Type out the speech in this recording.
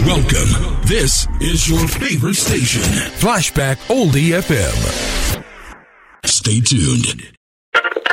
Welcome. This is your favorite station, Flashback Oldie FM. Stay tuned.